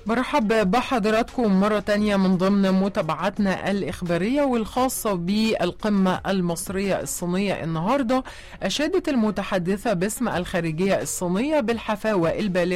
برحب بحضراتكم مرة تانية من ضمن متابعتنا الإخبارية والخاصة بالقمة المصرية الصينية. النهاردة أشادت المتحدثة باسم الخارجية الصينية بالحفاوة البالغة